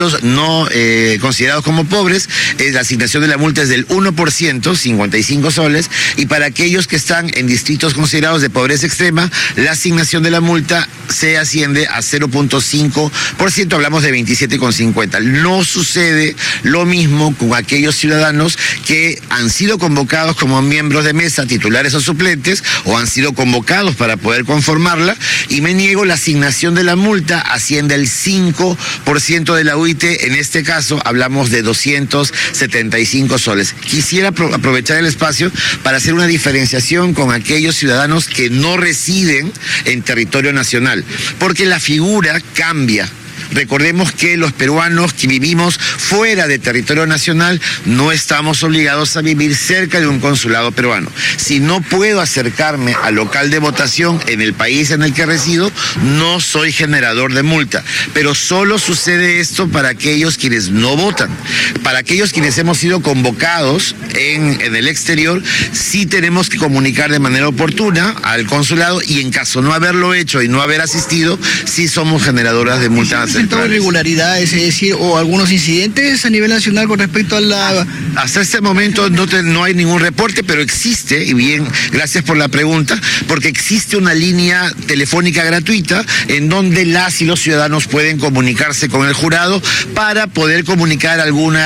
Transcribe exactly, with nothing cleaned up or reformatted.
no eh, considerados como pobres, eh, la asignación de la multa es del uno por ciento, cincuenta y cinco soles, y para aquellos que están en distritos considerados de pobreza extrema, la asignación de la multa se asciende a cero punto cinco por ciento, hablamos de veintisiete con cincuenta. No sucede lo mismo con aquellos ciudadanos que han sido convocados como miembros de mesa, titulares o suplentes, o han sido convocados para poder conformarla, y me niego, la asignación de la multa asciende al cinco por ciento de la U I T. En este caso hablamos de doscientos setenta y cinco soles. Quisiera aprovechar el espacio para hacer una diferenciación con aquellos ciudadanos que no residen en territorio nacional, porque la figura cambia. Recordemos que los peruanos que vivimos fuera de territorio nacional no estamos obligados a vivir cerca de un consulado peruano. Si no puedo acercarme al local de votación en el país en el que resido, no soy generador de multa. Pero solo sucede esto para aquellos quienes no votan. Para aquellos quienes hemos sido convocados en, en el exterior, sí tenemos que comunicar de manera oportuna al consulado, y en caso no haberlo hecho y no haber asistido, sí somos generadoras de multas. Irregularidades, es decir, o algunos incidentes a nivel nacional con respecto a la... Hasta este momento no, te, no hay ningún reporte, pero existe, y bien, gracias por la pregunta, porque existe una línea telefónica gratuita en donde las y los ciudadanos pueden comunicarse con el jurado para poder comunicar alguna